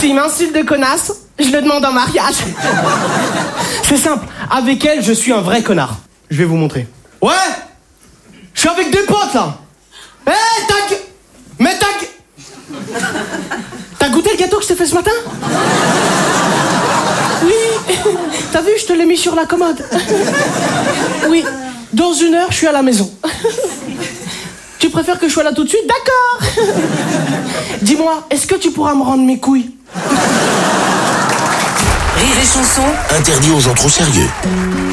S'il m'insulte de connasse, je le demande en mariage. C'est simple, avec elle, je suis un vrai connard. Je vais vous montrer. Ouais. Je suis avec des potes, là. Hé, tac. Mais tac. T'as goûté le gâteau que je t'ai fait ce matin? Oui. T'as vu, je te l'ai mis sur la commode. Oui. Dans 1 heure, je suis à la maison. Tu préfères que je sois là tout de suite? D'accord. Dis-moi, est-ce que tu pourras me rendre mes couilles? Rire et chanson. Interdit aux gens trop sérieux.